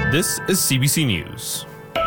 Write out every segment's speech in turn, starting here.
This is CBC News.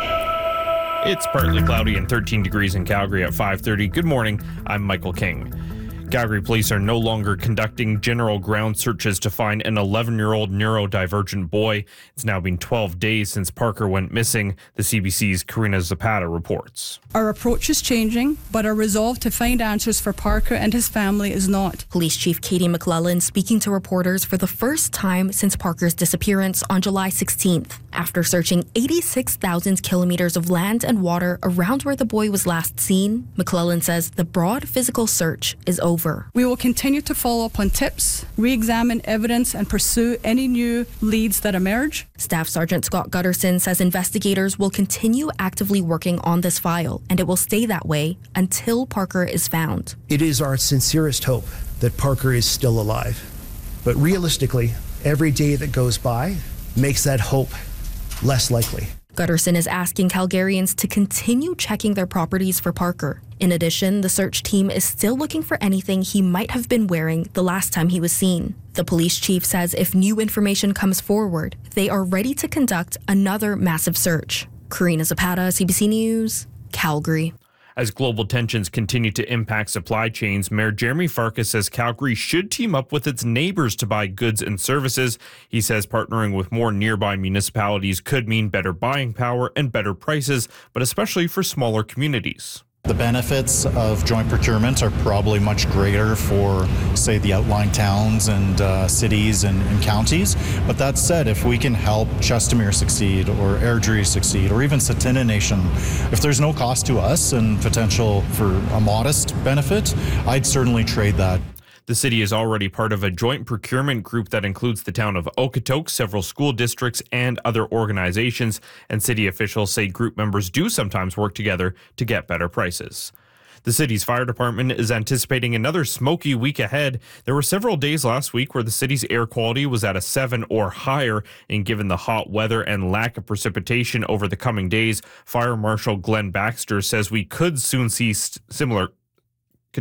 It's partly cloudy and 13 degrees in Calgary at 5:30. Good morning, I'm Michael King. Calgary police are no longer conducting general ground searches to find an 11-year-old neurodivergent boy. It's now been 12 days since Parker went missing, the CBC's Karina Zapata reports. Our approach is changing, but our resolve to find answers for Parker and his family is not. Police Chief Katie McClellan speaking to reporters for the first time since Parker's disappearance on July 16th, after searching 86,000 kilometers of land and water around where the boy was last seen. McClellan says the broad physical search is over. We will continue to follow up on tips, re-examine evidence, and pursue any new leads that emerge. Staff Sergeant Scott Gutterson says investigators will continue actively working on this file, and it will stay that way until Parker is found. It is our sincerest hope that Parker is still alive. But realistically, every day that goes by makes that hope less likely. Gutterson is asking Calgarians to continue checking their properties for Parker. In addition, the search team is still looking for anything he might have been wearing the last time he was seen. The police chief says if new information comes forward, they are ready to conduct another massive search. Karina Zapata, CBC News, Calgary. As global tensions continue to impact supply chains, Mayor Jeremy Farkas says Calgary should team up with its neighbors to buy goods and services. He says partnering with more nearby municipalities could mean better buying power and better prices, but especially for smaller communities. The benefits of joint procurement are probably much greater for, say, the outlying towns and cities and counties. But that said, if we can help Chestermere succeed or Airdrie succeed or even Satina Nation, if there's no cost to us and potential for a modest benefit, I'd certainly trade that. The city is already part of a joint procurement group that includes the town of Okotoks, several school districts, and other organizations, and city officials say group members do sometimes work together to get better prices. The city's fire department is anticipating another smoky week ahead. There were several days last week where the city's air quality was at a 7 or higher, and given the hot weather and lack of precipitation over the coming days, Fire Marshal Glenn Baxter says we could soon see similar